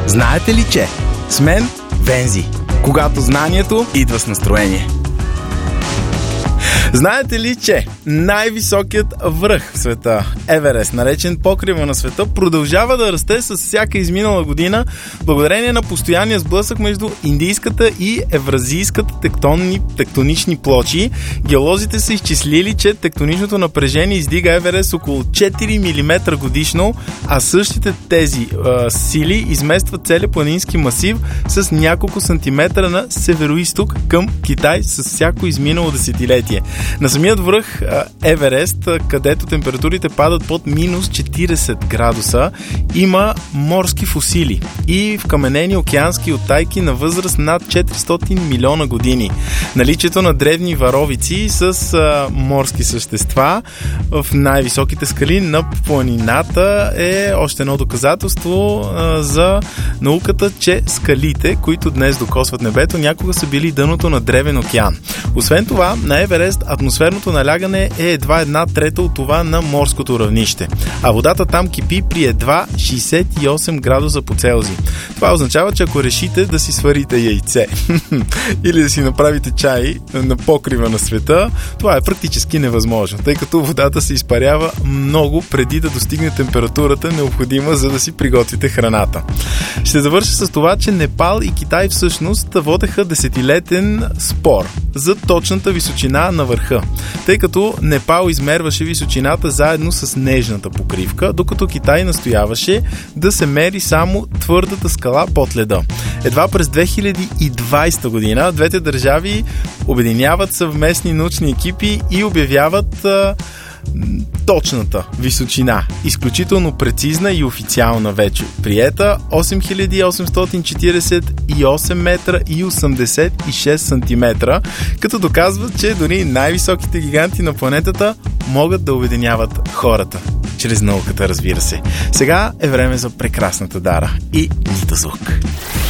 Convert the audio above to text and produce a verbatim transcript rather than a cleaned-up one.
Знаете ли, че с мен Вензи, когато знанието идва с настроение. Знаете ли, че най-високият връх в света, Еверест, наречен покрива на света, продължава да расте с всяка изминала година, благодарение на постоянния сблъсък между индийската и евразийската тектонни, тектонични плочи. Геолозите са изчислили, че тектоничното напрежение издига Еверест около четири милиметра годишно, а същите тези а, сили изместват целия планински масив с няколко сантиметра на североизток към Китай с всяко изминало десетилетие. На самият връх Еверест, където температурите падат под минус четиридесет градуса, има морски фосили и вкаменени океански оттайки на възраст над четиристотин милиона години. Наличието на древни варовици с а, морски същества в най-високите скали на планината е още едно доказателство а, за науката, че скалите, които днес докосват небето, някога са били дъното на древен океан. Освен това, на Еверест атмосферното налягане е едва една трета от това на морското равнище, а водата там кипи при едва шейсет и осем градуса по Целзий. Това означава, че ако решите да си сварите яйце или да си направите чай на покрива на света, това е практически невъзможно, тъй като водата се изпарява много преди да достигне температурата необходима, за да си приготвите храната. Ще завърша с това, че Непал и Китай всъщност водеха десетилетен спор за точната височина на върха, тъй като Непал измерваше височината заедно с нежната покривка, докато Китай настояваше да се мери само твърдата скала под леда. Едва през две хиляди и двадесета година двете държави обединяват съвместни научни екипи и обявяват а, точната височина, изключително прецизна и официална вече приета, осем хиляди осемстотин четиридесет и осем метра и осемдесет и шест сантиметра, като доказват, че дори най-високите гиганти на планетата могат да обединяват хората. Чрез науката, разбира се. Сега е време за прекрасната Дара и Нито звук.